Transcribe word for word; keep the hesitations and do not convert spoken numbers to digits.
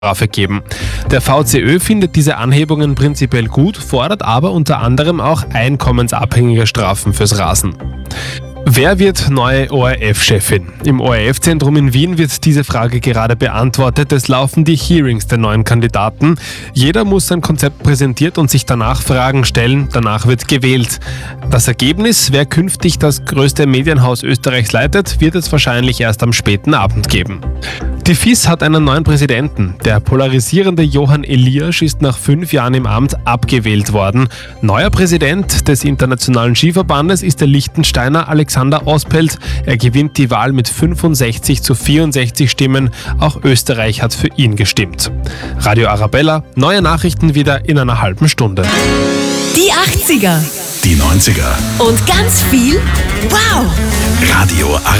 Strafe geben. Der V C Ö findet diese Anhebungen prinzipiell gut, fordert aber unter anderem auch einkommensabhängige Strafen fürs Rasen. Wer wird neue O R F-Chefin? Im O R F-Zentrum in Wien wird diese Frage gerade beantwortet. Es laufen die Hearings der neuen Kandidaten. Jeder muss sein Konzept präsentiert und sich danach Fragen stellen. Danach wird gewählt. Das Ergebnis, wer künftig das größte Medienhaus Österreichs leitet, wird es wahrscheinlich erst am späten Abend geben. Die F I S hat einen neuen Präsidenten. Der polarisierende Johann Eliasch ist nach fünf Jahren im Amt abgewählt worden. Neuer Präsident des Internationalen Skiverbandes ist der Liechtensteiner Alexander Ospelt. Er gewinnt die Wahl mit fünfundsechzig zu vierundsechzig Stimmen. Auch Österreich hat für ihn gestimmt. Radio Arabella, neue Nachrichten wieder in einer halben Stunde. Die achtziger. Die neunziger. Und ganz viel Wow! Radio Arabella.